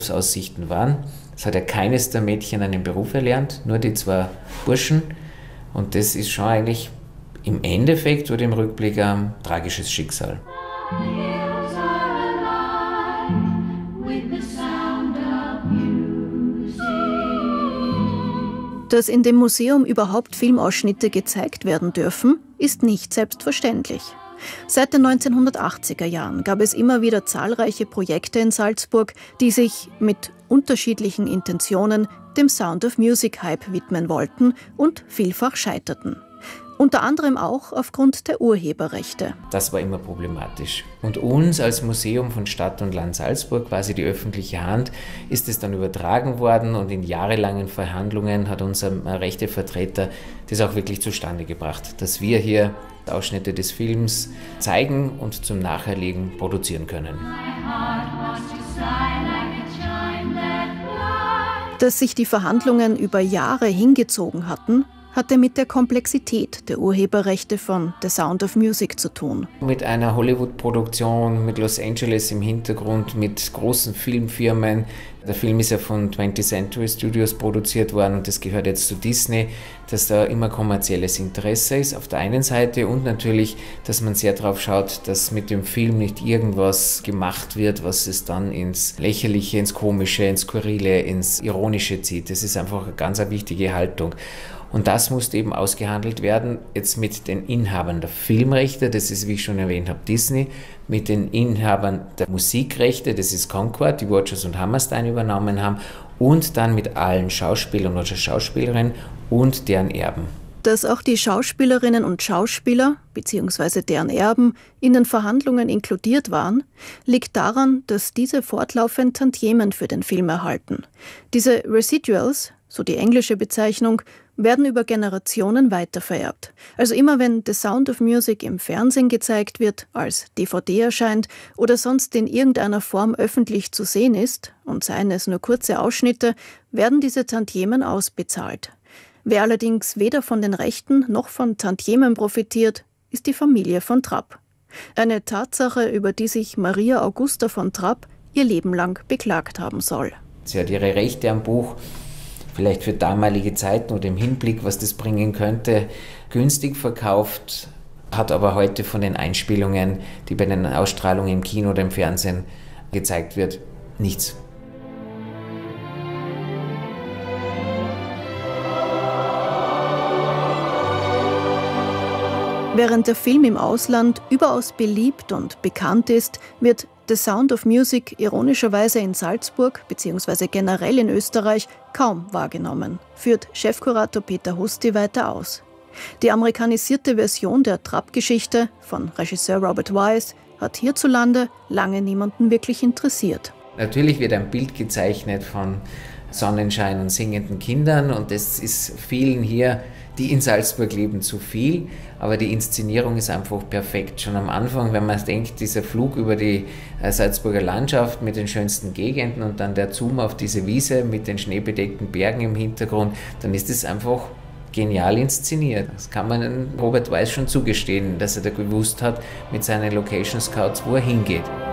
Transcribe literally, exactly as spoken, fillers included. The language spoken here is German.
Aussichten waren. Es hat ja keines der Mädchen einen Beruf erlernt, nur die zwei Burschen. Und das ist schon eigentlich im Endeffekt oder im Rückblick ein tragisches Schicksal. Dass in dem Museum überhaupt Filmausschnitte gezeigt werden dürfen, ist nicht selbstverständlich. Seit den neunzehnhundertachtziger Jahren gab es immer wieder zahlreiche Projekte in Salzburg, die sich mit unterschiedlichen Intentionen dem Sound of Music Hype widmen wollten und vielfach scheiterten. Unter anderem auch aufgrund der Urheberrechte. Das war immer problematisch. Und uns als Museum von Stadt und Land Salzburg, quasi die öffentliche Hand, ist es dann übertragen worden und in jahrelangen Verhandlungen hat unser Rechtevertreter das auch wirklich zustande gebracht, dass wir hier Ausschnitte des Films zeigen und zum Nacherlegen produzieren können. Dass sich die Verhandlungen über Jahre hingezogen hatten, hatte mit der Komplexität der Urheberrechte von The Sound of Music zu tun. Mit einer Hollywood-Produktion, mit Los Angeles im Hintergrund, mit großen Filmfirmen. Der Film ist ja von twentieth Century Studios produziert worden und das gehört jetzt zu Disney, dass da immer kommerzielles Interesse ist auf der einen Seite und natürlich, dass man sehr darauf schaut, dass mit dem Film nicht irgendwas gemacht wird, was es dann ins Lächerliche, ins Komische, ins Skurrile, ins Ironische zieht. Das ist einfach eine ganz eine wichtige Haltung. Und das musste eben ausgehandelt werden, jetzt mit den Inhabern der Filmrechte, das ist, wie ich schon erwähnt habe, Disney, mit den Inhabern der Musikrechte, das ist Concord, die Rodgers und Hammerstein übernommen haben, und dann mit allen Schauspielern oder Schauspielerinnen und deren Erben. Dass auch die Schauspielerinnen und Schauspieler bzw. deren Erben in den Verhandlungen inkludiert waren, liegt daran, dass diese fortlaufend Tantiemen für den Film erhalten. Diese Residuals, so die englische Bezeichnung, werden über Generationen weitervererbt. Also immer wenn The Sound of Music im Fernsehen gezeigt wird, als D V D erscheint oder sonst in irgendeiner Form öffentlich zu sehen ist, und seien es nur kurze Ausschnitte, werden diese Tantiemen ausbezahlt. Wer allerdings weder von den Rechten noch von Tantiemen profitiert, ist die Familie von Trapp. Eine Tatsache, über die sich Maria Augusta von Trapp ihr Leben lang beklagt haben soll. Sie hat ihre Rechte am Buch vielleicht für damalige Zeiten oder im Hinblick, was das bringen könnte, günstig verkauft, hat aber heute von den Einspielungen, die bei den Ausstrahlungen im Kino oder im Fernsehen gezeigt wird, nichts. Während der Film im Ausland überaus beliebt und bekannt ist, wird The Sound of Music ironischerweise in Salzburg bzw. generell in Österreich kaum wahrgenommen, führt Chefkurator Peter Husti weiter aus. Die amerikanisierte Version der Trapp-Geschichte von Regisseur Robert Wise hat hierzulande lange niemanden wirklich interessiert. Natürlich wird ein Bild gezeichnet von Sonnenschein und singenden Kindern und das ist vielen hier, die in Salzburg leben, zu viel, aber die Inszenierung ist einfach perfekt. Schon am Anfang, wenn man denkt, dieser Flug über die Salzburger Landschaft mit den schönsten Gegenden und dann der Zoom auf diese Wiese mit den schneebedeckten Bergen im Hintergrund, dann ist es einfach genial inszeniert. Das kann man Robert Wise schon zugestehen, dass er da gewusst hat mit seinen Location Scouts, wo er hingeht.